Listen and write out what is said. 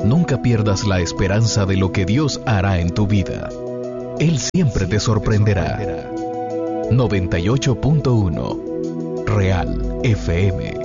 Nunca pierdas la esperanza de lo que Dios hará en tu vida. Él siempre te sorprenderá. 98.1 Real FM.